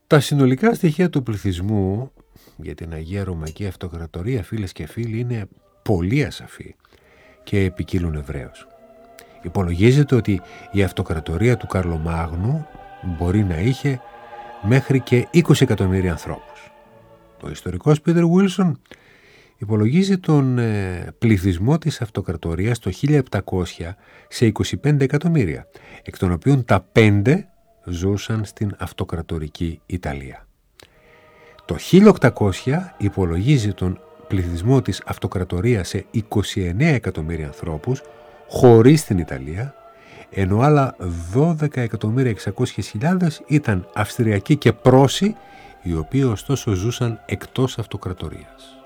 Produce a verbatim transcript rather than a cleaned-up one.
Τα συνολικά στοιχεία του πληθυσμού για την Αγία Ρωμαϊκή Αυτοκρατορία, φίλες και φίλοι, είναι πολύ ασαφή και ποικίλουν ευρέως. Υπολογίζεται ότι η αυτοκρατορία του Καρλομάγνου μπορεί να είχε μέχρι και είκοσι εκατομμύρια ανθρώπους. Ο ιστορικός Πίτερ Βίλσον υπολογίζει τον ε, πληθυσμό της αυτοκρατορίας το χίλια επτακόσια σε είκοσι πέντε εκατομμύρια, εκ των οποίων τα πέντε ζούσαν στην αυτοκρατορική Ιταλία. Το χίλια οκτακόσια υπολογίζει τον πληθυσμό της αυτοκρατορίας σε είκοσι εννέα εκατομμύρια ανθρώπους χωρίς την Ιταλία, ενώ άλλα δώδεκα εκατομμύρια εξακόσιες χιλιάδες ήταν Αυστριακοί και Πρώσοι, οι οποίοι ωστόσο ζούσαν εκτός αυτοκρατορίας.